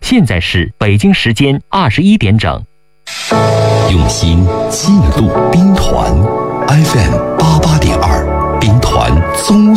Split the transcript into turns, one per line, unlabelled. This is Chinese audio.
现在是北京时间21点整。
用心记录兵团 FM88.2，兵团综